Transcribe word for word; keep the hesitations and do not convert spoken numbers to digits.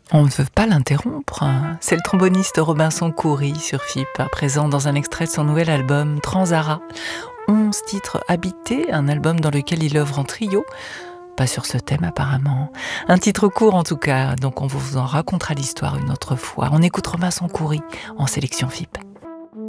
On ne veut pas l'interrompre. C'est le tromboniste Robinson Coury sur F I P, à présent dans un extrait de son nouvel album Transara. Onze titres habités, un album dans lequel il œuvre en trio. Pas sur ce thème apparemment. Un titre court en tout cas, donc on vous en racontera l'histoire une autre fois. On écoute Robinson Coury en sélection F I P.